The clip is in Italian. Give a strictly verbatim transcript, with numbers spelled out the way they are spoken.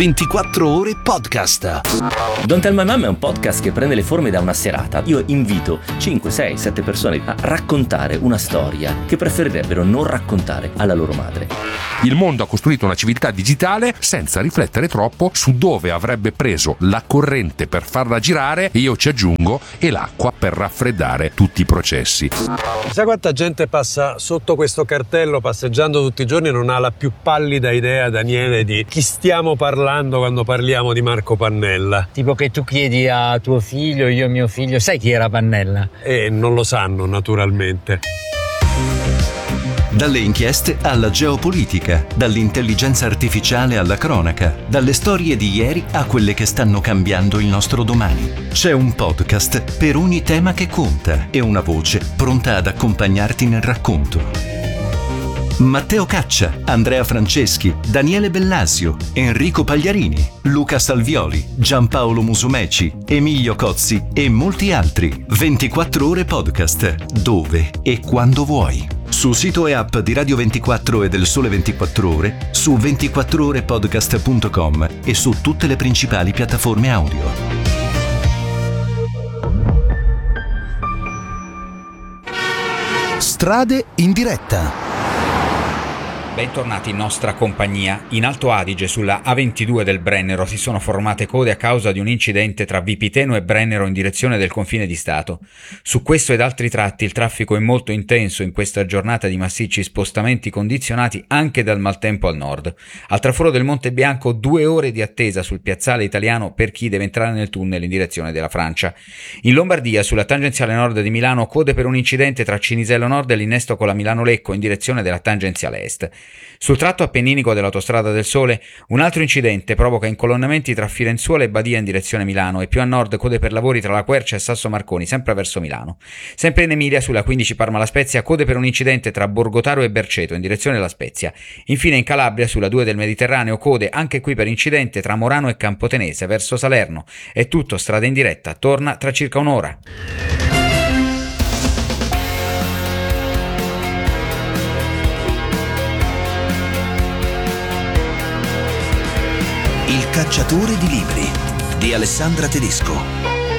ventiquattro ore podcast. Don't Tell My Mom è un podcast che prende le forme da una serata. Io invito cinque, sei, sette persone a raccontare una storia che preferirebbero non raccontare alla loro madre. Il mondo ha costruito una civiltà digitale senza riflettere troppo su dove avrebbe preso la corrente per farla girare, e io ci aggiungo, e l'acqua per raffreddare tutti i processi. Sai quanta gente passa sotto questo cartello passeggiando tutti i giorni e non ha la più pallida idea, Daniele, di chi stiamo parlando quando parliamo di Marco Pannella? Tipo che tu chiedi a tuo figlio, io a mio figlio, sai chi era Pannella? E non lo sanno, naturalmente. Dalle inchieste alla geopolitica, dall'intelligenza artificiale alla cronaca, dalle storie di ieri a quelle che stanno cambiando il nostro domani. C'è un podcast per ogni tema che conta e una voce pronta ad accompagnarti nel racconto. Matteo Caccia, Andrea Franceschi, Daniele Bellasio, Enrico Pagliarini, Luca Salvioli, Giampaolo Musumeci, Emilio Cozzi e molti altri. ventiquattro ore podcast, dove e quando vuoi. Su sito e app di Radio ventiquattro e del Sole ventiquattro Ore, su ventiquattro ore podcast punto com e su tutte le principali piattaforme audio. Strade in diretta. Bentornati in nostra compagnia. In Alto Adige, sulla A ventidue del Brennero, si sono formate code a causa di un incidente tra Vipiteno e Brennero in direzione del confine di Stato. Su questo ed altri tratti il traffico è molto intenso in questa giornata di massicci spostamenti condizionati anche dal maltempo al nord. Al traforo del Monte Bianco due ore di attesa sul piazzale italiano per chi deve entrare nel tunnel in direzione della Francia. In Lombardia, sulla tangenziale nord di Milano, code per un incidente tra Cinisello Nord e l'innesto con la Milano-Lecco in direzione della tangenziale est. Sul tratto appenninico dell'Autostrada del Sole, un altro incidente provoca incolonnamenti tra Firenzuola e Badia in direzione Milano e più a nord code per lavori tra La Quercia e Sasso Marconi, sempre verso Milano. Sempre in Emilia, sulla quindici Parma-La Spezia, code per un incidente tra Borgotaro e Berceto in direzione La Spezia. Infine in Calabria, sulla due del Mediterraneo, code anche qui per incidente tra Morano e Campotenese verso Salerno. È tutto, Strada in diretta torna tra circa un'ora. Il cacciatore di libri di Alessandra Tedesco.